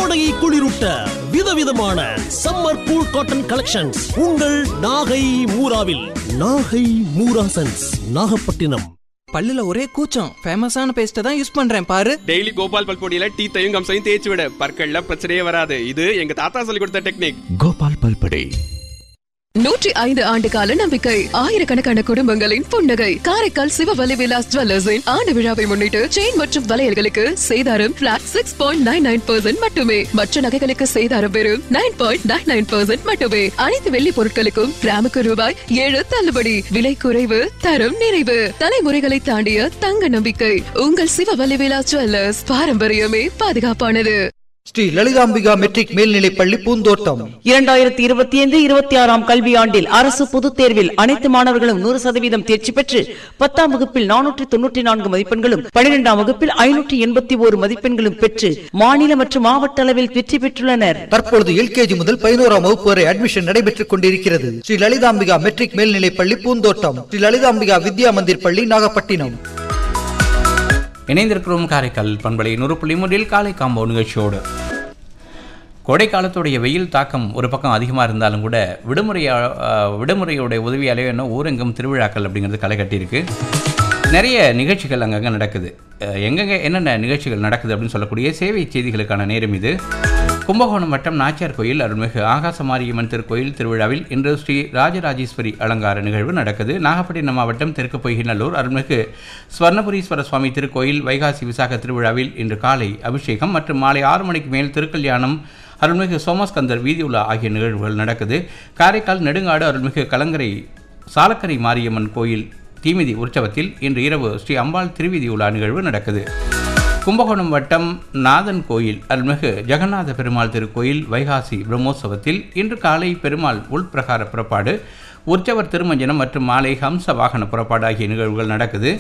கோடையை குளிரூட்ட விதவிதமான summer cool cotton collections உங்கள் நாகை மூராவில். நாகை மூரா சென்ஸ், நாகப்பட்டினம். பல்லுல ஒரே கூச்சம், ஃபேமஸான பேஸ்ட்டை தான் யூஸ் பண்றேன் பாரு. டெய்லி கோபால் பல்பொடியில டீத்தையும் கம்சையும் தேய்ச்சி விட, பற்கள்ல பிரச்சனையே வராது. இது எங்க தாத்தா சொல்லி கொடுத்த டெக்னிக். கோபால் பல்பொடி. 105 ஆண்டு கால நம்பிக்கை, ஆயிரக்கணக்கான குடும்பங்களின் புன்னகை. காரைக்கால் சிவவலி விலாஸ் ஜுவல்லர்ஸின் ஆண்டு விழாவை முன்னிட்டு செயின் மற்றும் வளையல்களுக்கு சேதாரம் பிளாட் 6.99% மட்டுமே. மற்ற நகைகளுக்கு சேதாரம் வெறும் 9.99% மட்டுமே. அனைத்து வெள்ளி பொருட்களுக்கும் கிராமுக்கு ரூபாய் 7 தள்ளுபடி. விலை குறைவு, தரம் நிறைவு. தலைமுறைகளை தாண்டிய தங்க நம்பிக்கை. உங்கள் சிவவலி விலாஸ் ஜுவல்லர்ஸ். பாரம்பரியமே பாதுகாப்பானது. ஸ்ரீ லலிதாம்பிகா மெட்ரிக் மேல்நிலைப்பள்ளி பூந்தோட்டம். 2025-26 கல்வியாண்டில் அரசு பொதுத் தேர்வில் அனைத்து மாணவர்களும் 100% தேர்ச்சி பெற்று 10ஆம் வகுப்பில் 494 மதிப்பெண்களும் 12ஆம் வகுப்பில் 581 மதிப்பெண்களும் பெற்று மாநில மற்றும் மாவட்ட அளவில் வெற்றி பெற்றுள்ளனர். தற்பொழுது எல்கேஜி முதல் 11ஆம் வகுப்பு வரை அட்மிஷன் நடைபெற்றுக் கொண்டிருக்கிறது. ஸ்ரீ லலிதாம்பிகா மெட்ரிக் மேல்நிலைப்பள்ளி பூந்தோட்டம். ஸ்ரீ லலிதாம்பிகா வித்யா மந்திர் பள்ளி, நாகப்பட்டினம். இணைந்திருக்கிறோம் காரைக்கால் பண்பலை 100.3 காலை காம்போ நிகழ்ச்சியோடு. கோடை காலத்துடைய வெயில் தாக்கம் ஒரு பக்கம் அதிகமாக இருந்தாலும் கூட விடுமுறையோடைய உதவியாலே என்ன ஊரெங்கும் திருவிழாக்கள் அப்படிங்கிறது களை கட்டியிருக்கு. நிறைய நிகழ்ச்சிகள் அங்கங்கே நடக்குது. எங்கெங்கே என்னென்ன நிகழ்ச்சிகள் நடக்குது அப்படின்னு சொல்லக்கூடிய சேவை செய்திகளுக்கான நேரம் இது. கும்பகோணம் வட்டம் நாச்சியார் கோயில் அருள்மிகு ஆகாச மாரியம்மன் திருக்கோயில் திருவிழாவில் இன்று ஸ்ரீ ராஜராஜேஸ்வரி அலங்கார நிகழ்வு நடக்குது. நாகப்பட்டினம் மாவட்டம் தெற்கு பொய்கிநல்லூர் அருள்மிகு ஸ்வர்ணபுரீஸ்வர சுவாமி திருக்கோயில் வைகாசி விசாக திருவிழாவில் இன்று காலை அபிஷேகம் மற்றும் மாலை 6 மணிக்கு மேல் திருக்கல்யாணம் அருள்மிகு சோமஸ்கந்தர் வீதியுலா ஆகிய நிகழ்வுகள் நடக்குது. காரைக்கால் நெடுங்காடு அருள்மிகு கலங்கரை சாலக்கரை மாரியம்மன் கோயில் தீமிதி உற்சவத்தில் இன்று இரவு ஸ்ரீ அம்பாள் திருவீதி உலா நிகழ்வு நடக்குது. கும்பகோணம் வட்டம் நாதன் கோயில் அருள்மிகு ஜெகநாத பெருமாள் திருக்கோயில் வைகாசி பிரம்மோற்சவத்தில் இன்று காலை பெருமாள் உள்பிரகார புறப்பாடு, உற்சவர் திருமஞ்சனம் மற்றும் மாலை ஹம்ச வாகன புறப்பாடு ஆகிய நிகழ்வுகள் நடக்குது.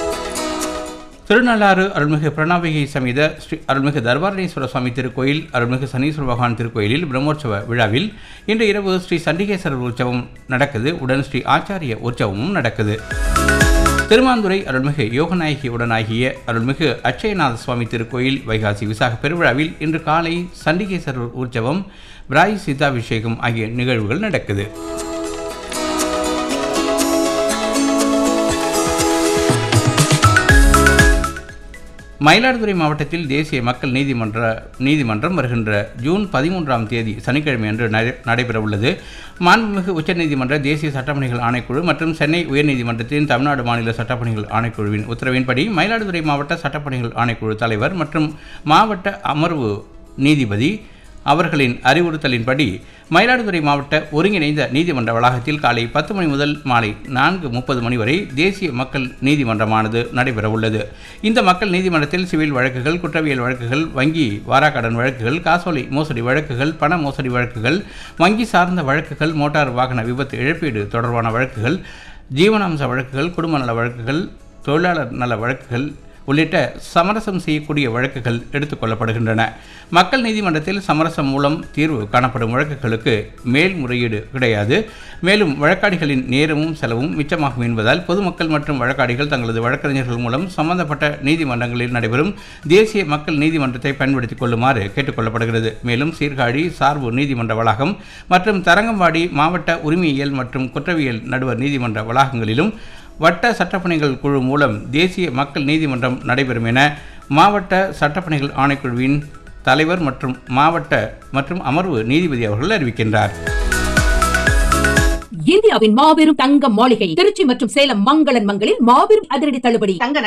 திருநள்ளாறு அருள்மிகு பிரணாபிகை சமேத ஸ்ரீ அருள்மிகு தர்பாரணேஸ்வர சுவாமி திருக்கோயில் அருள்மிகு சனீஸ்வர பகவான் திருக்கோயிலில் பிரம்மோற்சவ விழாவில் இன்று இரவு ஸ்ரீ சண்டிகேஸ்வரர் உற்சவம் நடக்குது. உடன் ஸ்ரீ ஆச்சாரிய உற்சவமும் நடக்குது. திருமாந்துறை அருள்மிகு யோகநாயகி உடனாகிய அருள்மிகு அட்சயநாத சுவாமி திருக்கோயில் வைகாசி விசாக பெருவிழாவில் இன்று காலை சண்டிகேஸ்வரர் உற்சவம், பிராய் சீதாபிஷேகம் ஆகிய நிகழ்வுகள் நடக்குது. மயிலாடுதுறை மாவட்டத்தில் தேசிய மக்கள் நீதிமன்றம் வருகின்ற ஜூன் 13ஆம் தேதி சனிக்கிழமை அன்று நடைபெறவுள்ளது. மாண்புமிகு உச்சநீதிமன்ற தேசிய சட்டப்பணிகள் ஆணைக்குழு மற்றும் சென்னை உயர்நீதிமன்றத்தின் தமிழ்நாடு மாநில சட்டப்பணிகள் ஆணைக்குழுவின் உத்தரவின்படி மயிலாடுதுறை மாவட்ட சட்டப்பணிகள் ஆணைக்குழு தலைவர் மற்றும் மாவட்ட அமர்வு நீதிபதி அவர்களின் அறிவுறுத்தலின்படி மயிலாடுதுறை மாவட்ட ஒருங்கிணைந்த நீதிமன்ற வளாகத்தில் காலை 10 மணி முதல் மாலை 4:30 மணி வரை தேசிய மக்கள் நீதிமன்றமானது நடைபெறவுள்ளது. இந்த மக்கள் நீதிமன்றத்தில் சிவில் வழக்குகள், குற்றவியல் வழக்குகள், வங்கி வாராக்கடன் வழக்குகள், காசோலை மோசடி வழக்குகள், பண மோசடி வழக்குகள், வங்கி சார்ந்த வழக்குகள், மோட்டார் வாகன விபத்து இழப்பீடு தொடர்பான வழக்குகள், ஜீவனாம்ச வழக்குகள், குடும்ப நல வழக்குகள், தொழிலாளர் நல வழக்குகள் உள்ளிட்ட சமரசம் செய்யக்கூடிய வழக்குகள் எடுத்துக்கொள்ளப்படுகின்றன. மக்கள் நீதிமன்றத்தில் சமரசம் மூலம் தீர்வு காணப்படும் வழக்குகளுக்கு மேல்முறையீடு கிடையாது. மேலும் வழக்காடிகளின் நேரமும் செலவும் மிச்சமாகும் என்பதால் பொதுமக்கள் மற்றும் வழக்காடிகள் தங்களது வழக்கறிஞர்கள் மூலம் சம்பந்தப்பட்ட நீதிமன்றங்களில் நடைபெறும் தேசிய மக்கள் நீதிமன்றத்தை பயன்படுத்திக் கொள்ளுமாறு கேட்டுக்கொள்ளப்படுகிறது. மேலும் சீர்காழி சார்பு நீதிமன்ற வளாகம் மற்றும் தரங்கம்பாடி மாவட்ட உரிமையியல் மற்றும் குற்றவியல் நடுவர் நீதிமன்ற வளாகங்களிலும் வட்ட சட்டப்பணிகள் குழு மூலம் தேசிய மக்கள் நீதிமன்றம் நடைபெறும் என மாவட்ட சட்டப்பணிகள் ஆணைக்குழுவின் தலைவர் மற்றும் மாவட்ட மற்றும் அமர்வு நீதிபதி அவர்கள் அறிவிக்கின்றார். இந்தியாவின் மாபெரும் தங்க மாளிகை திருச்சி மற்றும் சேலம் மங்களன் மங்களில் மாபெரும் அதிரடி தள்ளுபடி. தங்க